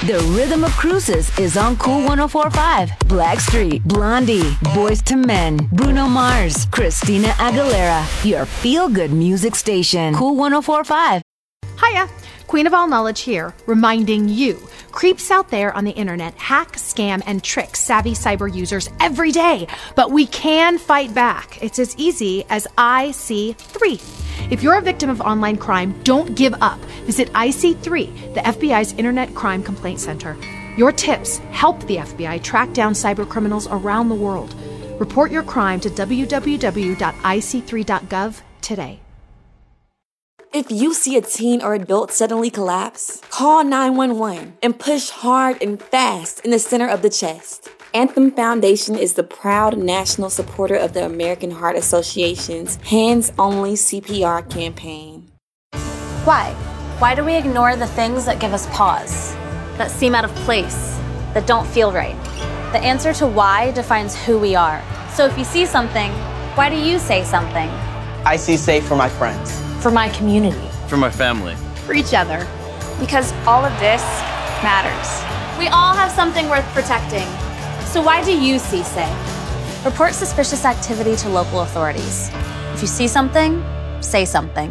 The rhythm of cruises is on Cool 104.5. Blackstreet, Blondie, Boys to Men, Bruno Mars, Christina Aguilera. Your feel-good music station. Cool 104.5. Hiya, Queen of All Knowledge here, reminding you, creeps out there on the internet hack, scam, and trick savvy cyber users every day. But we can fight back. It's as easy as IC3. If you're a victim of online crime, don't give up. Visit IC3, the FBI's Internet Crime Complaint Center. Your tips help the FBI track down cyber criminals around the world. Report your crime to www.ic3.gov today. If you see a teen or adult suddenly collapse, call 911 and push hard and fast in the center of the chest. Anthem Foundation is the proud national supporter of the American Heart Association's Hands Only CPR campaign. Why? Why do we ignore the things that give us pause, that seem out of place, that don't feel right? The answer to why defines who we are. So if you see something, why do you say something? I see safe for my friends. For my community. For my family. For each other. Because all of this matters. We all have something worth protecting. So why do you see safe? Report suspicious activity to local authorities. If you see something, say something.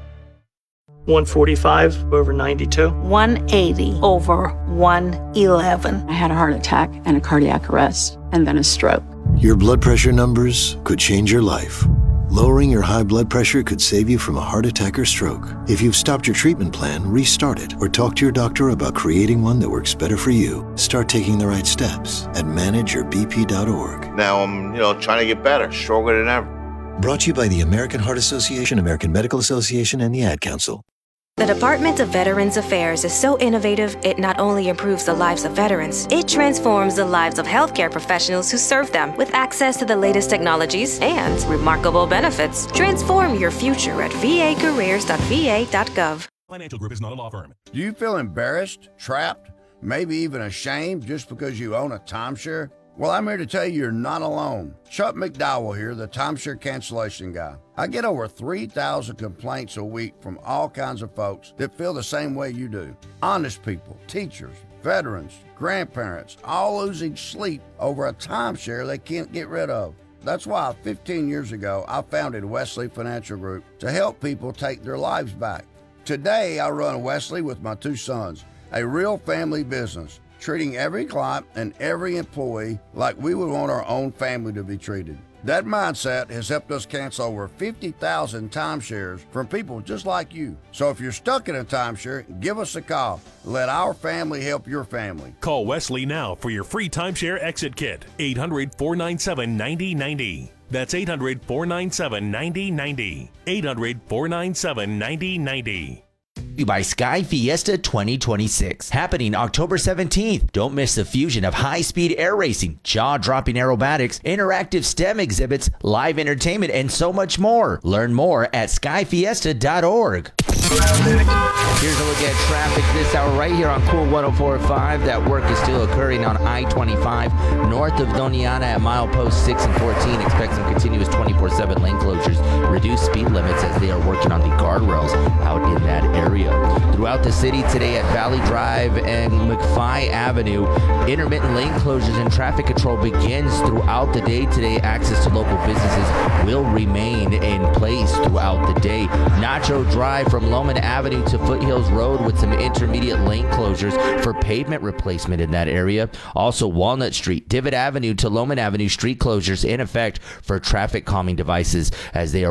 145 over 92. 180 over 111. I had a heart attack and a cardiac arrest, and then a stroke. Your blood pressure numbers could change your life. Lowering your high blood pressure could save you from a heart attack or stroke. If you've stopped your treatment plan, restart it or talk to your doctor about creating one that works better for you. Start taking the right steps at manageyourbp.org. Now I'm, trying to get better, stronger than ever. Brought to you by the American Heart Association, American Medical Association, and the Ad Council. The Department of Veterans Affairs is so innovative, it not only improves the lives of veterans, it transforms the lives of healthcare professionals who serve them with access to the latest technologies and remarkable benefits. Transform your future at vacareers.va.gov. Financial Group is not a law firm. Do you feel embarrassed, trapped, maybe even ashamed just because you own a timeshare? Well, I'm here to tell you you're not alone. Chuck McDowell here, the timeshare cancellation guy. I get over 3,000 complaints a week from all kinds of folks that feel the same way you do. Honest people, teachers, veterans, grandparents, all losing sleep over a timeshare they can't get rid of. That's why 15 years ago, I founded Wesley Financial Group to help people take their lives back. Today, I run Wesley with my two sons, a real family business, treating every client and every employee like we would want our own family to be treated. That mindset has helped us cancel over 50,000 timeshares from people just like you. So if you're stuck in a timeshare, give us a call. Let our family help your family. Call Wesley now for your free timeshare exit kit. 800-497-9090. That's 800-497-9090. 800-497-9090. By Sky Fiesta 2026, happening October 17th. Don't miss the fusion of high-speed air racing, jaw-dropping aerobatics, interactive STEM exhibits, live entertainment, and so much more. Learn more at skyfiesta.org. Here's a look at traffic this hour right here on Cool 104.5. That work is still occurring on I-25 north of Doniana at milepost 6 and 14. Expect some continuous 24/7 lane closures, reduced speed limits as they are working on the guardrails out in that area. Throughout the city today at Valley Drive and McPhee Avenue, intermittent lane closures and traffic control begins throughout the day today. Access to local businesses will remain in place throughout the day. Nacho Drive from Loman Avenue to Foothills Road with some intermediate lane closures for pavement replacement in that area. Also, Walnut Street, Divot Avenue to Loman Avenue street closures in effect for traffic calming devices as they are